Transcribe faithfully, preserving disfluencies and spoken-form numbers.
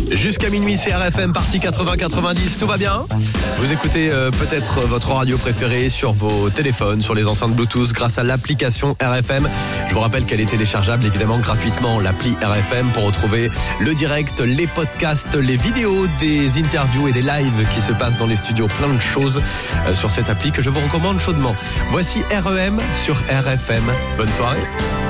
Jusqu'à minuit, c'est R F M, partie quatre-vingts quatre-vingt-dix, tout va bien? Vous écoutez euh, peut-être votre radio préférée sur vos téléphones, sur les enceintes Bluetooth grâce à l'application R F M. Je vous rappelle qu'elle est téléchargeable évidemment gratuitement, l'appli R F M, pour retrouver le direct, les podcasts, les vidéos, des interviews et des lives qui se passent dans les studios, plein de choses euh, sur cette appli que je vous recommande chaudement. Voici R E M sur R F M. Bonne soirée.